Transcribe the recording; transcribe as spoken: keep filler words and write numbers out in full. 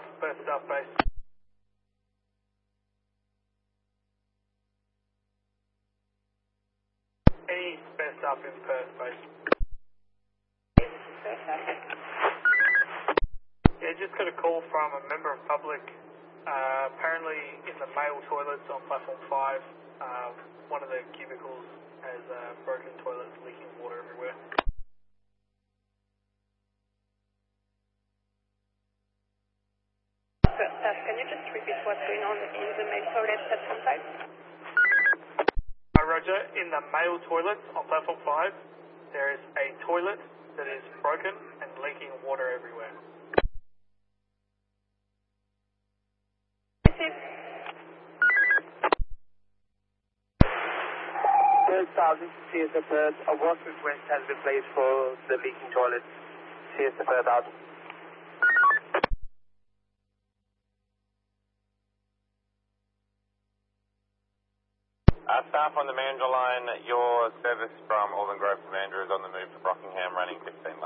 staff, Perth staff base. Any spare staff in Perth base? Yeah, just got a call from a member of public. Uh, apparently in the male toilets on platform five, uh, one of the cubicles has uh, broken toilets, leaking water everywhere. Uh, can you just repeat what's going on in the male toilet platform five? Uh, Roger, in the male toilets on platform five, there is a toilet that is broken and leaking water everywhere. Perth staff, this is C S F Perth. A work request has been placed for the leaking toilet. C S F Perth out. Uh, staff on the Mandurah line, your service from Alban Grove to Mandurah is on the move to Brockingham, running fifteen